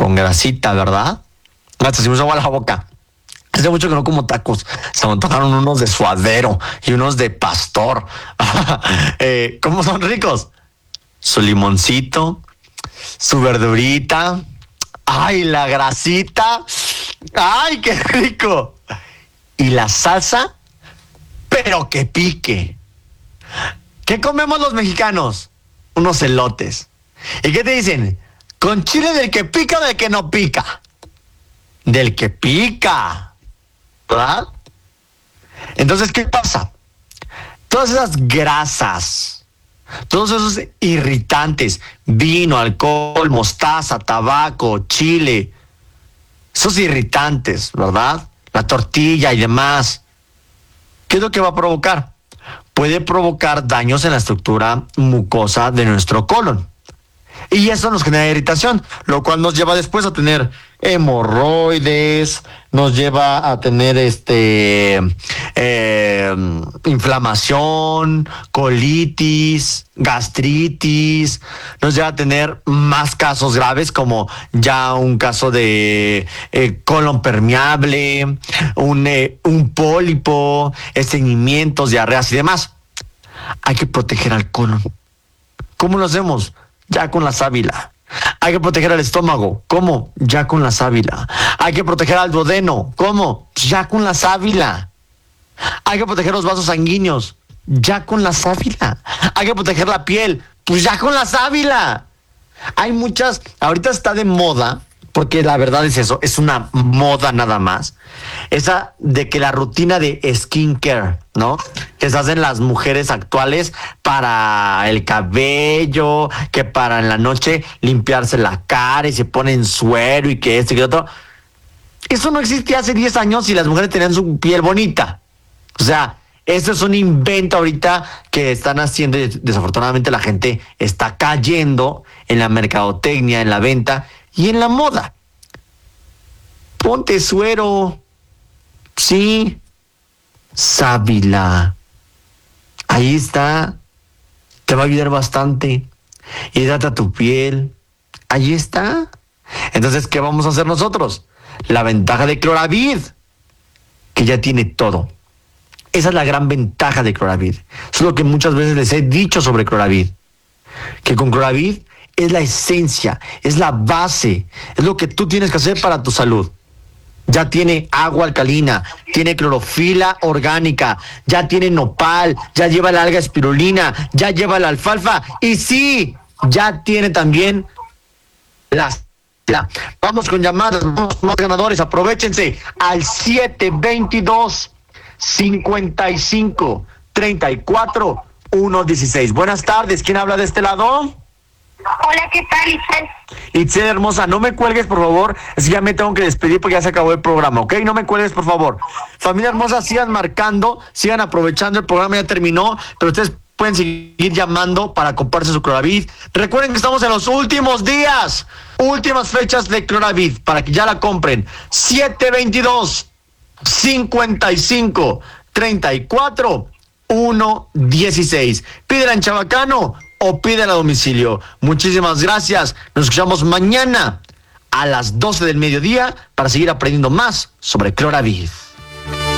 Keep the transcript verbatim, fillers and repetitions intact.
con grasita, ¿verdad? Hasta se me hizo agua la boca. Hace mucho que no como tacos. Se me antojaron unos de suadero y unos de pastor. eh, ¿Cómo son ricos? Su limoncito, su verdurita. ¡Ay, la grasita! ¡Ay, qué rico! Y la salsa, pero que pique. ¿Qué comemos los mexicanos? Unos elotes. ¿Y qué te dicen? ¿Con chile del que pica o del que no pica? Del que pica, ¿verdad? Entonces, ¿qué pasa? Todas esas grasas, todos esos irritantes, vino, alcohol, mostaza, tabaco, chile, esos irritantes, ¿verdad? La tortilla y demás, ¿qué es lo que va a provocar? Puede provocar daños en la estructura mucosa de nuestro colon. Y eso nos genera irritación, lo cual nos lleva después a tener hemorroides, nos lleva a tener este eh, inflamación, colitis, gastritis, nos lleva a tener más casos graves como ya un caso de eh, colon permeable, un, eh, un pólipo, estreñimientos, diarreas y demás. Hay que proteger al colon. ¿Cómo lo hacemos? Ya con la sábila. Hay que proteger al estómago. ¿Cómo? Ya con la sábila. Hay que proteger al duodeno. ¿Cómo? Ya con la sábila. Hay que proteger los vasos sanguíneos. Ya con la sábila. Hay que proteger la piel. Pues ya con la sábila. Hay muchas, ahorita está de moda, porque la verdad es eso, es una moda nada más. Esa de que la rutina de skincare, ¿no? Que se hacen las mujeres actuales para el cabello, que para en la noche limpiarse la cara y se ponen suero y que esto y que otro. Eso no existía hace diez años y las mujeres tenían su piel bonita. O sea, eso es un invento ahorita que están haciendo y desafortunadamente la gente está cayendo en la mercadotecnia, en la venta y en la moda. Ponte suero. Sí. Sábila. Ahí está. Te va a ayudar bastante. Hidrata tu piel. Ahí está. Entonces, ¿qué vamos a hacer nosotros? La ventaja de Cloravid, que ya tiene todo. Esa es la gran ventaja de Cloravid. Es lo que muchas veces les he dicho sobre Cloravid. Que con Cloravid es la esencia, es la base, es lo que tú tienes que hacer para tu salud. Ya tiene agua alcalina, tiene clorofila orgánica, ya tiene nopal, ya lleva la alga espirulina, ya lleva la alfalfa y sí, ya tiene también las... Vamos con llamadas, vamos más ganadores, aprovechense al siete veintidós, cincuenta y cinco, treinta y cuatro, uno dieciséis. Buenas tardes, ¿quién habla de este lado? Hola, ¿qué tal, Itzel? Itzel, hermosa, no me cuelgues, por favor. Es que ya me tengo que despedir porque ya se acabó el programa, ¿ok? No me cuelgues, por favor. Familia hermosa, sigan marcando, sigan aprovechando, el programa ya terminó, pero ustedes pueden seguir llamando para comprarse su Cloravid. Recuerden que estamos en los últimos días, últimas fechas de Cloravid, para que ya la compren. siete veintidós, cincuenta y cinco, treinta y cuatro, uno dieciséis. Pídela en Chabacano o pídela a domicilio. Muchísimas gracias. Nos escuchamos mañana a las doce del mediodía para seguir aprendiendo más sobre Cloravid.